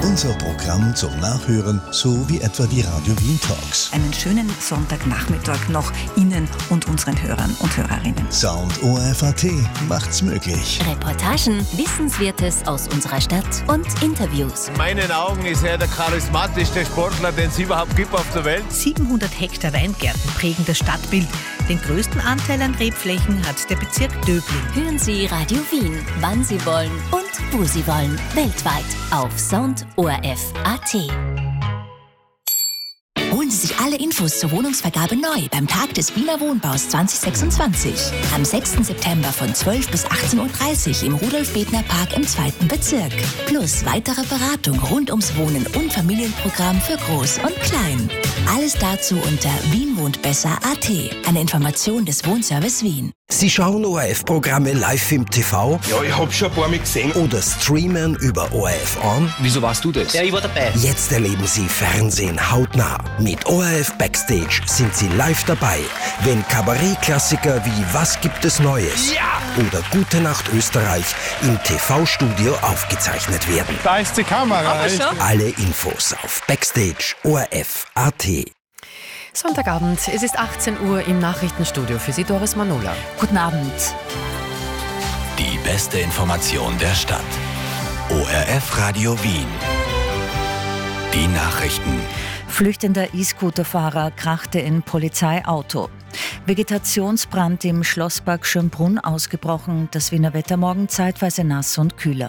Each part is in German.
Unser Programm zum Nachhören, so wie etwa die Radio Wien Talks. Einen schönen Sonntagnachmittag noch Ihnen und unseren Hörern und Hörerinnen. Sound ORF.at macht's möglich. Reportagen, Wissenswertes aus unserer Stadt und Interviews. In meinen Augen ist er der charismatischste Sportler, den es überhaupt gibt auf der Welt. 700 Hektar Weingärten prägen das Stadtbild. Den größten Anteil an Rebflächen hat der Bezirk Döbling. Hören Sie Radio Wien, wann Sie wollen und wo Sie wollen. Weltweit auf Sound ORF.at. Holen Sie sich alle Infos zur Wohnungsvergabe neu beim Tag des Wiener Wohnbaus 2026. Am 6. September von 12 bis 18.30 Uhr im Rudolf-Bedner-Park im 2. Bezirk. Plus weitere Beratung rund ums Wohnen und Familienprogramm für Groß und Klein. Alles dazu unter wienwohntbesser.at. Eine Information des Wohnservice Wien. Sie schauen ORF-Programme live im TV? Ja, ich hab schon ein paar Mal gesehen. Oder streamen über ORF On? Wieso warst du das? Ja, ich war dabei. Jetzt erleben Sie Fernsehen hautnah. Mit ORF Backstage sind Sie live dabei, wenn Kabarettklassiker wie Was gibt es Neues? Ja! Oder Gute Nacht Österreich im TV-Studio aufgezeichnet werden. Da ist die Kamera. Alle Infos auf Backstage ORF.at. Sonntagabend, es ist 18 Uhr im Nachrichtenstudio. Für Sie Doris Manula. Guten Abend. Die beste Information der Stadt. ORF Radio Wien. Die Nachrichten. Flüchtender E-Scooter-Fahrer krachte in Polizeiauto. Vegetationsbrand im Schlosspark Schönbrunn ausgebrochen. Das Wiener Wetter morgen zeitweise nass und kühler.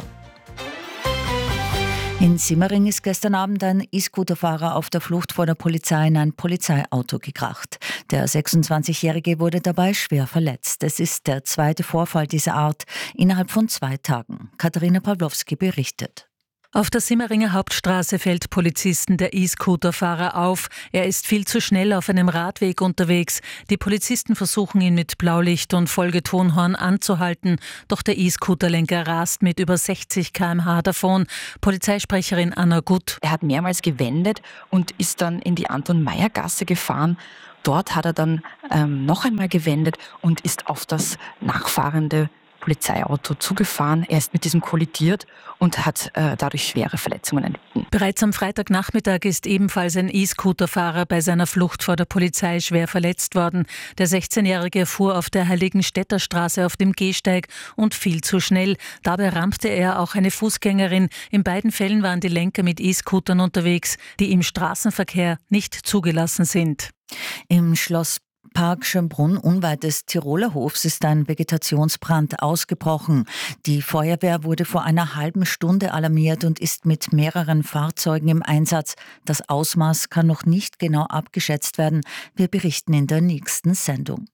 In Simmering ist gestern Abend ein E-Scooter-Fahrer auf der Flucht vor der Polizei in ein Polizeiauto gekracht. Der 26-Jährige wurde dabei schwer verletzt. Es ist der zweite Vorfall dieser Art innerhalb von 2 Tagen. Katharina Pawlowski berichtet. Auf der Simmeringer Hauptstraße fällt Polizisten der E-Scooter-Fahrer auf. Er ist viel zu schnell auf einem Radweg unterwegs. Die Polizisten versuchen ihn mit Blaulicht und Folgetonhorn anzuhalten. Doch der E-Scooter-Lenker rast mit über 60 km/h davon. Polizeisprecherin Anna Gutt. Er hat mehrmals gewendet und ist dann in die Anton-Meyer-Gasse gefahren. Dort hat er dann noch einmal gewendet und ist auf das nachfahrende Polizeiauto zugefahren. Er ist mit diesem kollidiert und hat dadurch schwere Verletzungen erlitten. Bereits am Freitagnachmittag ist ebenfalls ein E-Scooter-Fahrer bei seiner Flucht vor der Polizei schwer verletzt worden. Der 16-Jährige fuhr auf der Heiligenstädter Straße auf dem Gehsteig und viel zu schnell. Dabei rammte er auch eine Fußgängerin. In beiden Fällen waren die Lenker mit E-Scootern unterwegs, die im Straßenverkehr nicht zugelassen sind. Im Schlosspark Schönbrunn unweit des Tiroler Hofs ist ein Vegetationsbrand ausgebrochen. Die Feuerwehr wurde vor einer halben Stunde alarmiert und ist mit mehreren Fahrzeugen im Einsatz. Das Ausmaß kann noch nicht genau abgeschätzt werden. Wir berichten in der nächsten Sendung.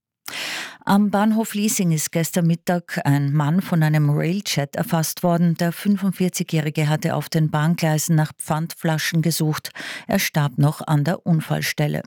Am Bahnhof Liesing ist gestern Mittag ein Mann von einem Railjet erfasst worden. Der 45-Jährige hatte auf den Bahngleisen nach Pfandflaschen gesucht. Er starb noch an der Unfallstelle.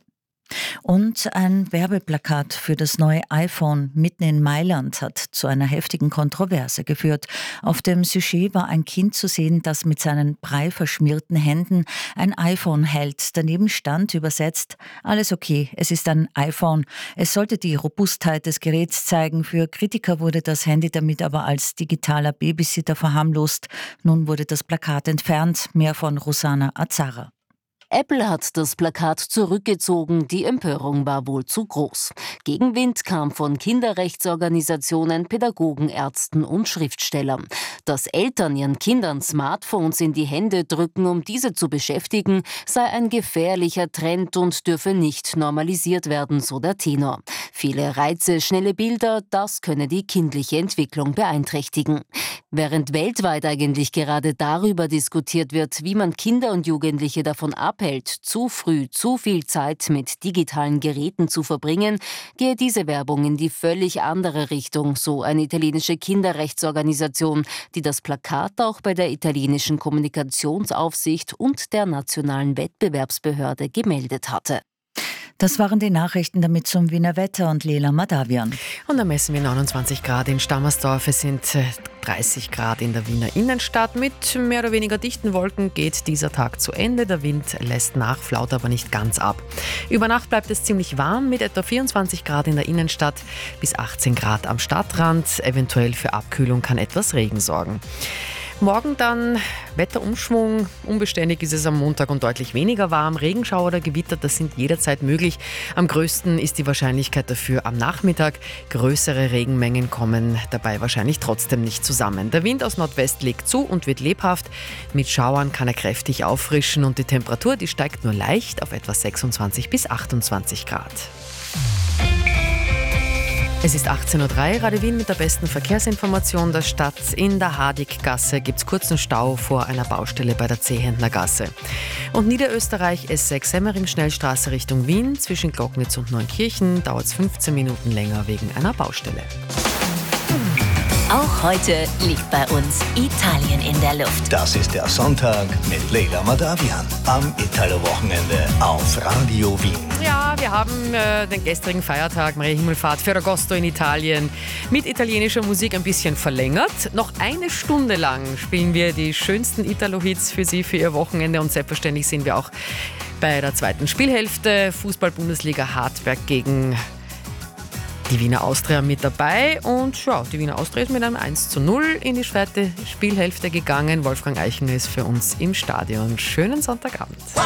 Und ein Werbeplakat für das neue iPhone mitten in Mailand hat zu einer heftigen Kontroverse geführt. Auf dem Sujet war ein Kind zu sehen, das mit seinen breiverschmierten Händen ein iPhone hält. Daneben stand übersetzt: Alles okay, es ist ein iPhone. Es sollte die Robustheit des Geräts zeigen. Für Kritiker wurde das Handy damit aber als digitaler Babysitter verharmlost. Nun wurde das Plakat entfernt. Mehr von Rosanna Azara. Apple hat das Plakat zurückgezogen, die Empörung war wohl zu groß. Gegenwind kam von Kinderrechtsorganisationen, Pädagogen, Ärzten und Schriftstellern. Dass Eltern ihren Kindern Smartphones in die Hände drücken, um diese zu beschäftigen, sei ein gefährlicher Trend und dürfe nicht normalisiert werden, so der Tenor. Viele Reize, schnelle Bilder, das könne die kindliche Entwicklung beeinträchtigen. Während weltweit eigentlich gerade darüber diskutiert wird, wie man Kinder und Jugendliche davon abhält, zu früh zu viel Zeit mit digitalen Geräten zu verbringen, gehe diese Werbung in die völlig andere Richtung, so eine italienische Kinderrechtsorganisation, die das Plakat auch bei der italienischen Kommunikationsaufsicht und der nationalen Wettbewerbsbehörde gemeldet hatte. Das waren die Nachrichten damit zum Wiener Wetter und Lela Madavian. Und da messen wir 29 Grad in Stammersdorf. Es sind 30 Grad in der Wiener Innenstadt. Mit mehr oder weniger dichten Wolken geht dieser Tag zu Ende. Der Wind lässt nach, flaut aber nicht ganz ab. Über Nacht bleibt es ziemlich warm mit etwa 24 Grad in der Innenstadt bis 18 Grad am Stadtrand. Eventuell für Abkühlung kann etwas Regen sorgen. Morgen dann Wetterumschwung. Unbeständig ist es am Montag und deutlich weniger warm. Regenschauer oder Gewitter, das sind jederzeit möglich. Am größten ist die Wahrscheinlichkeit dafür am Nachmittag. Größere Regenmengen kommen dabei wahrscheinlich trotzdem nicht zusammen. Der Wind aus Nordwest legt zu und wird lebhaft. Mit Schauern kann er kräftig auffrischen und die Temperatur, die steigt nur leicht auf etwa 26 bis 28 Grad. Es ist 18.03 Uhr, Radio Wien mit der besten Verkehrsinformation der Stadt. In der Hadiggasse gibt es kurzen Stau vor einer Baustelle bei der Zehentner Gasse. Und Niederösterreich S6 Semmering-Schnellstraße Richtung Wien. Zwischen Glocknitz und Neunkirchen dauert es 15 Minuten länger wegen einer Baustelle. Auch heute liegt bei uns Italien in der Luft. Das ist der Sonntag mit Leila Madavian am Italo-Wochenende auf Radio Wien. Ja, wir haben den gestrigen Feiertag, Maria Himmelfahrt, Ferragosto in Italien mit italienischer Musik ein bisschen verlängert. Noch eine Stunde lang spielen wir die schönsten Italo-Hits für Sie, für Ihr Wochenende. Und selbstverständlich sind wir auch bei der zweiten Spielhälfte. Fußball-Bundesliga Hartberg gegen die Wiener Austria mit dabei. Und ja, die Wiener Austria ist mit einem 1:0 in die zweite Spielhälfte gegangen. Wolfgang Eichner ist für uns im Stadion. Schönen Sonntagabend.